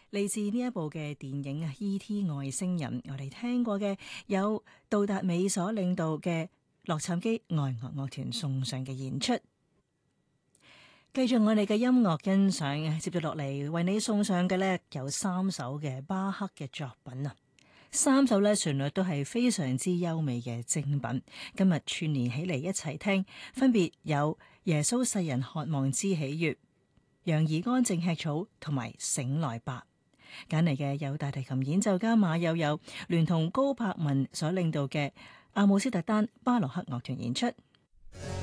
嚟自呢一部嘅電影啊，E.T. 外星人，我哋聽過嘅有杜達美所領導嘅洛杉磯愛樂樂團送上嘅演出。繼續我哋嘅音樂欣賞，接住落嚟為你送上嘅呢有3首嘅巴赫嘅作品啊，3首呢旋律都係非常之優美嘅精品。今日串連起嚟一齊聽，分別有耶穌世人渴望之喜悅、羊兒安靜吃草同埋醒來吧。揀嚟嘅有大提琴演奏家馬友友聯同高柏文所領導嘅阿姆斯特丹巴洛克樂團演出。